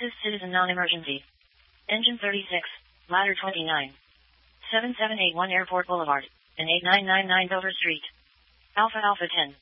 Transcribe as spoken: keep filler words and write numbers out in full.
Assist citizen non-emergency. Engine thirty-six, ladder twenty-nine. seven seven eight one Airport Boulevard, and eight nine nine nine Dover Street. Alpha Alpha ten.